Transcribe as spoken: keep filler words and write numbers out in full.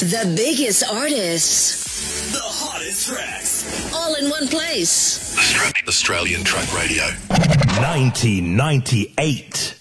The biggest artists. The hottest tracks. All in one place. Australian Truck Radio. nineteen ninety-eight.